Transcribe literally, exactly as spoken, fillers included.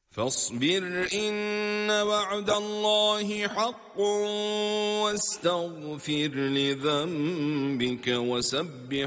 فاصبر إن وعد الله حق واستغفر لذنبك وسبح